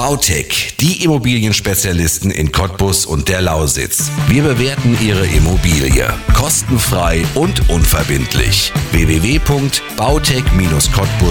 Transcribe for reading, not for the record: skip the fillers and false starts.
Bautec, die Immobilienspezialisten in Cottbus und der Lausitz. Wir bewerten Ihre Immobilie kostenfrei und unverbindlich. www.bautec-cottbus.de